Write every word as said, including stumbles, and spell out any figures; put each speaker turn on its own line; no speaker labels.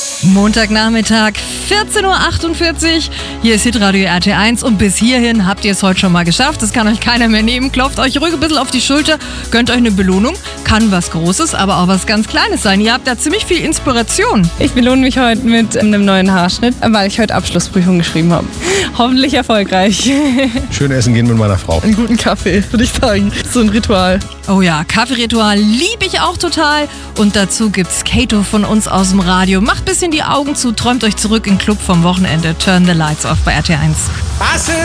Montagnachmittag, vierzehn Uhr achtundvierzig. Hier ist Hitradio R T eins und bis hierhin habt ihr es heute schon mal geschafft. Das kann euch keiner mehr nehmen. Klopft euch ruhig ein bisschen auf die Schulter, gönnt euch eine Belohnung. Kann was Großes, aber auch was ganz Kleines sein. Ihr habt da ziemlich viel Inspiration.
Ich belohne mich heute mit einem neuen Haarschnitt, weil ich heute Abschlussprüfung geschrieben habe. Hoffentlich erfolgreich.
Schön essen gehen mit meiner Frau.
Einen guten Kaffee, würde ich sagen. So ein Ritual.
Oh ja, Kaffeeritual liebe ich auch total. Und dazu gibt's Kato von uns aus dem Radio. Macht ein bisschen die Augen zu, träumt euch zurück in den Club vom Wochenende. Turn the lights off bei R T eins.